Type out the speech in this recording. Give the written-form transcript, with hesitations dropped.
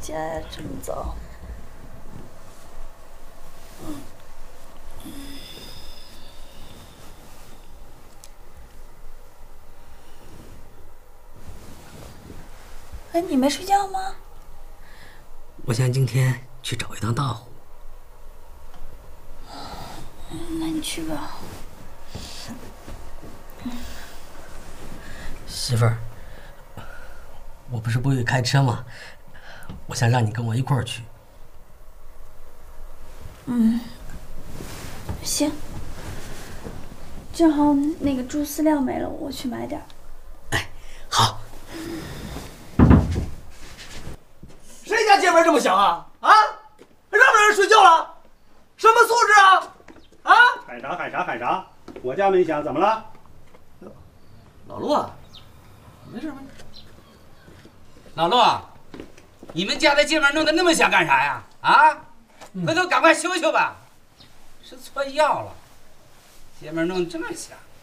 姐这么早。哎，你没睡觉吗？ 我想今天去找一趟大户。 那你去吧。 媳妇儿，我不是不会开车吗？我想让你跟我一块儿去。 行。正好那个猪饲料没了，我去买点。 哎，好。 谁家街门这么响啊？啊，让不让人睡觉了？什么素质啊？啊！ 喊啥？我家门响，怎么了？ 老陆啊，没事。 老陆，你们家的街门弄得那么响干啥呀？啊，回头赶快修修吧。是错药了，街门弄得这么响。